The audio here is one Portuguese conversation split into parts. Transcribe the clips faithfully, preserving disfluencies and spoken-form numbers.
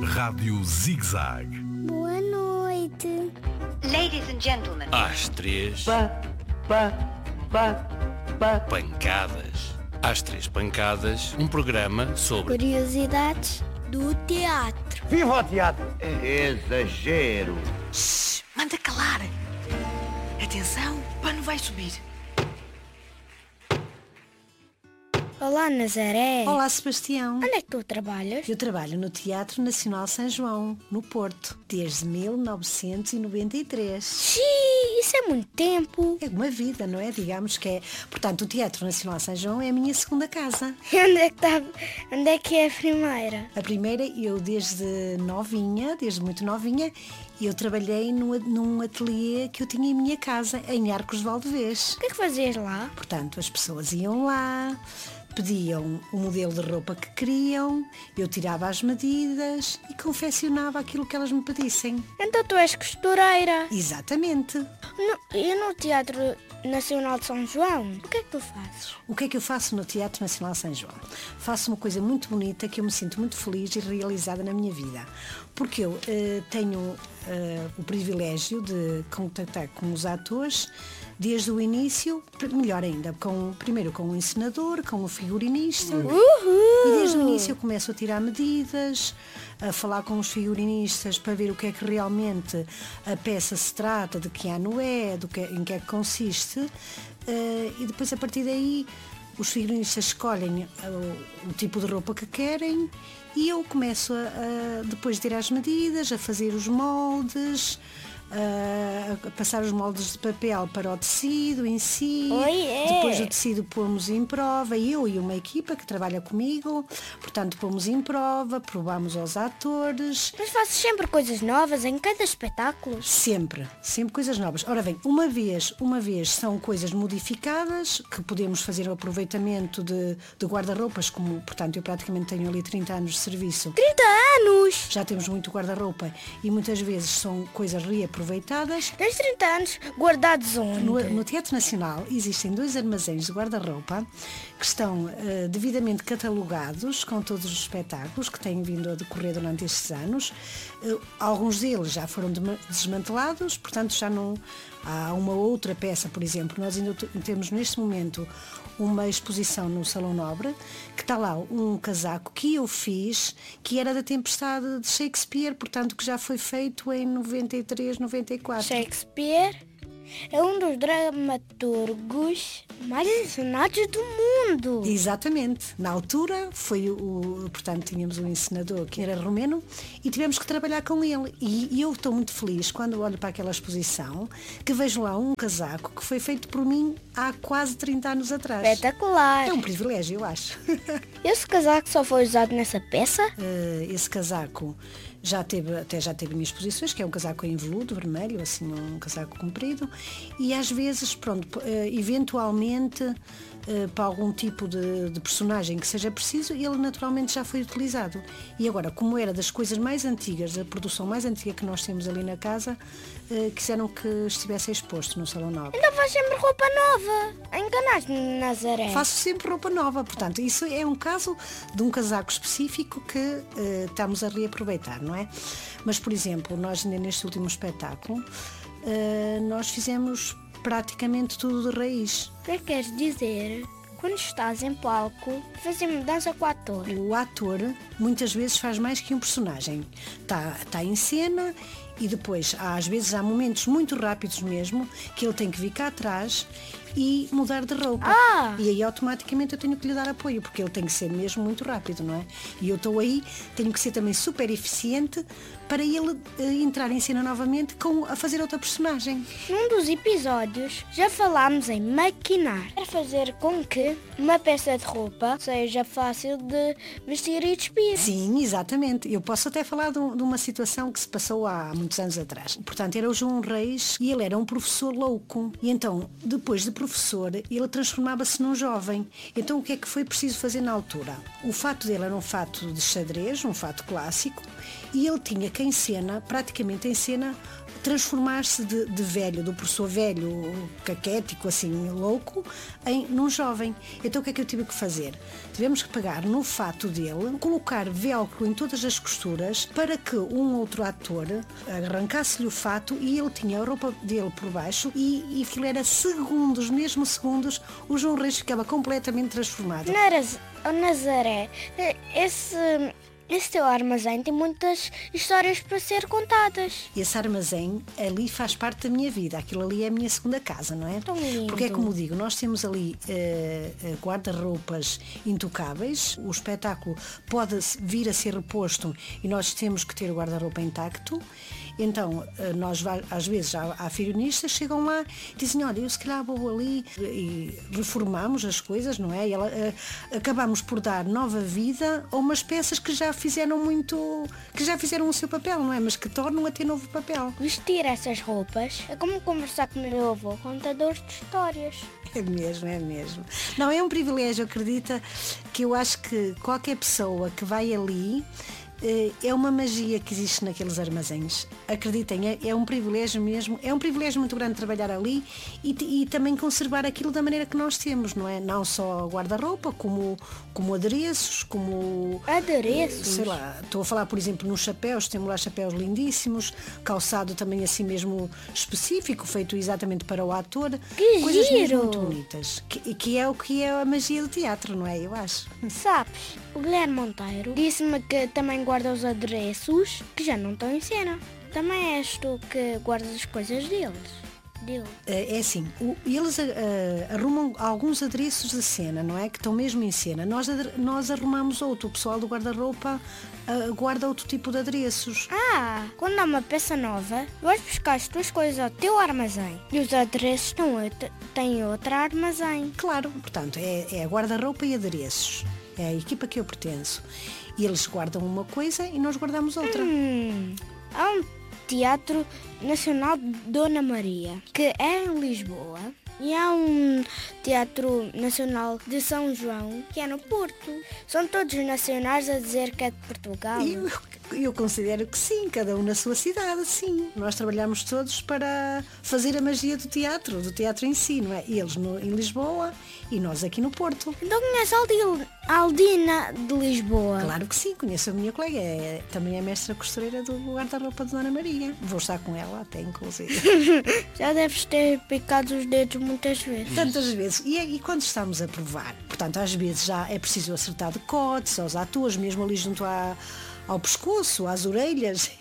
Rádio Zig-Zag. Boa noite. Ladies and gentlemen. Às três. Pá, pá, pá, pá. Pancadas. Às três pancadas, um programa sobre Curiosidades do teatro. Viva o teatro! Exagero! Shhh, manda calar. Atenção, o pano vai subir. Olá, Nazaré. Olá, Sebastião. Onde é que tu trabalhas? Eu trabalho no Teatro Nacional São João, no Porto, desde mil novecentos e noventa e três. Xiii, isso é muito tempo. É uma vida, não é? Digamos que é. Portanto, o Teatro Nacional São João é a minha segunda casa. E onde é que tá... onde é que é a primeira? A primeira, eu desde novinha, desde muito novinha, eu trabalhei no, num ateliê que eu tinha em minha casa, em Arcos de Valdevez. O que é que fazias lá? Portanto, as pessoas iam lá, pediam o modelo de roupa que queriam, eu tirava as medidas e confeccionava aquilo que elas me pedissem. Então tu és costureira. Exatamente. No... E no Teatro Nacional de São João, o que é que tu fazes? O que é que eu faço no Teatro Nacional São João? Faço uma coisa muito bonita que eu me sinto muito feliz e realizada na minha vida. Porque eu uh, tenho uh, o privilégio de contactar com os atores desde o início, melhor ainda, com, primeiro com o encenador, com o figurinista. Uhul! E desde o início eu começo a tirar medidas, a falar com os figurinistas para ver o que é que realmente a peça se trata, de que ano é, do que, em que é que consiste. Uh, e depois a partir daí os figurinistas escolhem uh, o tipo de roupa que querem e eu começo a, a depois de tirar as medidas, a fazer os moldes, a passar os moldes de papel para o tecido em si. Oi, é. Depois o tecido pomos em prova, eu e uma equipa que trabalha comigo, portanto pomos em prova, provamos aos atores. Mas fazes sempre coisas novas em cada espetáculo? Sempre, sempre coisas novas. Ora bem, uma vez, uma vez são coisas modificadas, que podemos fazer o aproveitamento de, de guarda-roupas, como, portanto, eu praticamente tenho ali trinta anos de serviço. trinta anos! Já temos muito guarda-roupa e muitas vezes são coisas reaproveitadas. Tens trinta anos guardados onde? No, no Teatro Nacional existem dois armazéns de guarda-roupa que estão uh, devidamente catalogados com todos os espetáculos que têm vindo a decorrer durante estes anos. Uh, alguns deles já foram de, desmantelados, portanto já não há uma outra peça, por exemplo. Nós ainda temos neste momento uma exposição no Salão Nobre, que está lá um casaco que eu fiz, que era da Tempestade de Shakespeare, portanto que já foi feito em noventa e três, noventa e quatro. Shakespeare é um dos dramaturgos mais ensinados do mundo. Exatamente. Na altura foi o, portanto, tínhamos um encenador que era romeno e tivemos que trabalhar com ele. E, e eu estou muito feliz quando olho para aquela exposição que vejo lá um casaco que foi feito por mim há quase trinta anos atrás. Espetacular. É um privilégio, eu acho. Esse casaco só foi usado nessa peça? Uh, esse casaco já teve, até já teve em exposições, que é um casaco em veludo vermelho, assim um casaco comprido, e às vezes, pronto, uh, eventualmente uh, para algum tipo de, de personagem que seja preciso, ele naturalmente já foi utilizado. E agora, como era das coisas mais antigas, da produção mais antiga que nós temos ali na casa, uh, quiseram que estivesse exposto no Salão Nobre. Então faz sempre roupa nova. Enganaste-me, Nazaré. Faço sempre roupa nova, portanto, isso é um caso de um casaco específico que uh, estamos a reaproveitar, não é? Mas, por exemplo, nós neste último espetáculo, uh, nós fizemos praticamente tudo de raiz. O que é que queres dizer? Quando estás em palco, fazer mudança com o ator. O ator muitas vezes faz mais que um personagem. Está tá em cena e depois, há, às vezes, há momentos muito rápidos mesmo que ele tem que vir cá atrás e mudar de roupa. Ah! E aí automaticamente eu tenho que lhe dar apoio, porque ele tem que ser mesmo muito rápido, não é? E eu estou aí, tenho que ser também super eficiente para ele uh, entrar em cena novamente com, a fazer outra personagem. Num dos episódios já falámos em maquinar. Para fazer com que uma peça de roupa seja fácil de vestir e despir. Sim, exatamente. Eu posso até falar de, de uma situação que se passou há muitos anos atrás. Portanto, era o João Reis e ele era um professor louco. E então, depois de professor, ele transformava-se num jovem. Então, o que é que foi preciso fazer na altura? O fato dele era um fato de xadrez, um fato clássico, e ele tinha que em cena, praticamente em cena, transformar-se de, de velho, do professor velho, caquético, assim, louco, em, num jovem. Então o que é que eu tive que fazer? Tivemos que pegar no fato dele, colocar velcro em todas as costuras para que um outro ator arrancasse-lhe o fato e ele tinha a roupa dele por baixo e, e aquilo era segundos, mesmo segundos, o João Reis ficava completamente transformado. Naraz, oh Nazaré, esse... Esse teu armazém tem muitas histórias para ser contadas. Esse armazém ali faz parte da minha vida. Aquilo ali é a minha segunda casa, não é? Tão lindo. Porque é como digo, nós temos ali uh, guarda-roupas intocáveis. O espetáculo pode vir a ser reposto e nós temos que ter o guarda-roupa intacto. Então, nós às vezes há figurinistas, chegam lá e dizem, olha, eu se calhar vou ali e reformamos as coisas, não é? E ela, acabamos por dar nova vida a umas peças que já fizeram muito, que já fizeram o seu papel, não é? Mas que tornam a ter novo papel. Vestir essas roupas é como conversar com o meu avô, contador de histórias. É mesmo, é mesmo. Não, é um privilégio, acredita, que eu acho que qualquer pessoa que vai ali é uma magia que existe naqueles armazéns. Acreditem, é, é um privilégio mesmo, é um privilégio muito grande trabalhar ali e, e também conservar aquilo da maneira que nós temos, não é? Não só guarda-roupa, como, como adereços, como... Adereços? Sei lá, estou a falar, por exemplo, nos chapéus, temos lá chapéus lindíssimos, calçado também assim mesmo específico, feito exatamente para o ator. Que coisas giro! mesmo muito bonitas. Que, que é o que é a magia do teatro, não é? Eu acho. Sabes, o Guilherme Monteiro disse-me que também guarda os adereços que já não estão em cena. Também és tu que guardas as coisas deles? Dele. É assim, o, eles uh, arrumam alguns adereços de cena, não é? Que estão mesmo em cena. Nós, nós arrumamos outro. O pessoal do guarda-roupa uh, guarda outro tipo de adereços. Ah, quando há uma peça nova, vais buscar as tuas coisas ao teu armazém. E os adereços estão outro, têm outro armazém. Claro, portanto, é, é guarda-roupa e adereços. É a equipa que eu pertenço. E eles guardam uma coisa e nós guardamos outra. Hum, há um Teatro Nacional de Dona Maria, que é em Lisboa. E há um Teatro Nacional de São João, que é no Porto. São todos nacionais a dizer que é de Portugal. Eu, eu considero que sim, cada um na sua cidade, sim. Nós trabalhamos todos para fazer a magia do teatro, do teatro em si, não é? Eles no, em Lisboa e nós aqui no Porto. Então conhece a Aldina de Lisboa? Claro que sim, conheço a minha colega, é, também é mestra costureira do guarda-roupa de Dona Maria. Vou estar com ela até, inclusive. Já deves ter picado os dedos muitas vezes. Tantas vezes. E, e quando estamos a provar? Portanto, às vezes já é preciso acertar decotes aos atores, mesmo ali junto à, ao pescoço, às orelhas.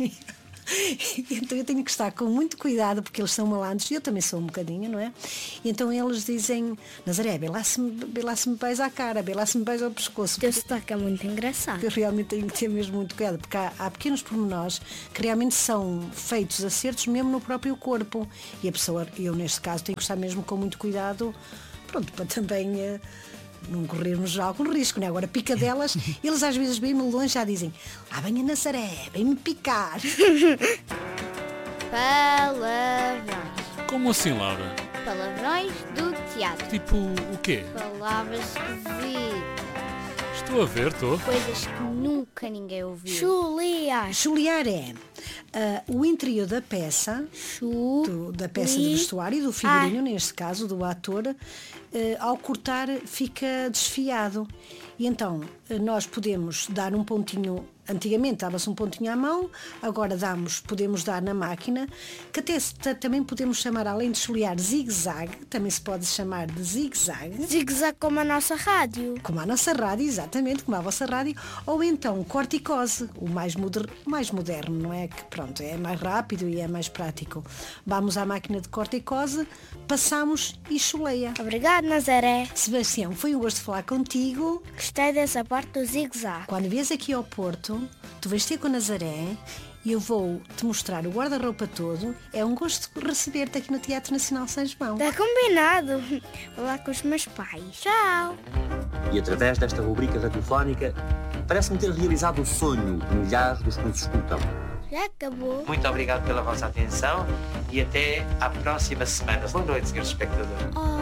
Então eu tenho que estar com muito cuidado porque eles são malandros e eu também sou um bocadinho, não é? E então eles dizem, Nazaré, vê lá se me, vê lá se me pés à cara, vê lá se me pés ao pescoço. O teu sotaque é muito engraçado. Eu realmente tenho que ter mesmo muito cuidado porque há, há pequenos pormenores que realmente são feitos acertos mesmo no próprio corpo e a pessoa, eu neste caso tenho que estar mesmo com muito cuidado, pronto, para também uh, não corrermos algum risco, né? Agora picadelas, eles às vezes bem longe já dizem, lá vem a Nazaré, vem-me picar. Palavrões. Como assim, Laura? Palavrões do teatro. Tipo o quê? Palavras esquisitas. Estou a ver, estou. Coisas que nunca ninguém ouviu. Chuliar. Chuliar é uh, o interior da peça, Chu do, da peça de vestuário, do figurino, ah. neste caso, do ator, uh, ao cortar fica desfiado. E então uh, nós podemos dar um pontinho, antigamente dava-se um pontinho à mão, agora damos, podemos dar na máquina, que até se, também podemos chamar, além de chuliar, zigue-zague, também se pode chamar de zigue-zague. Zigue-zague como a nossa rádio. Como a nossa rádio, exatamente, como a vossa rádio, ou então corticose, o mais, moder, mais moderno, não é? Que pronto, é mais rápido e é mais prático. Vamos à máquina de corticose, passamos e chuleia. Obrigado, Nazaré. Sebastião, foi um gosto falar contigo. Gostei dessa parte do zigue-zague. Quando vies aqui ao Porto, tu vais ter com a Nazaré e eu vou te mostrar o guarda-roupa todo. É um gosto receber-te aqui no Teatro Nacional São João. Está combinado. Vou lá com os meus pais. Tchau. E através desta rubrica radiofónica, parece-me ter realizado o sonho de milhares dos que nos escutam. Já acabou. Muito obrigado pela vossa atenção e até à próxima semana. Boa noite, senhores espectadores. Oh.